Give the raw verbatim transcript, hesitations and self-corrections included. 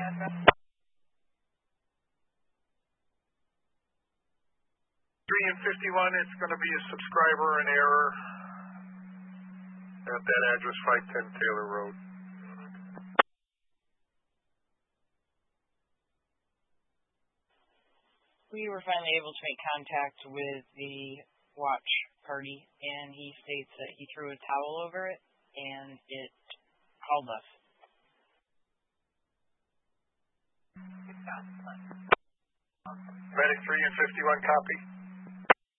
address. three and fifty-one, it's going to be a subscriber in error at that address, five ten Taylor Road. We were finally able to make contact with the watch party, and he states that he threw a towel over it, and it called us. Medic three and fifty-one, copy.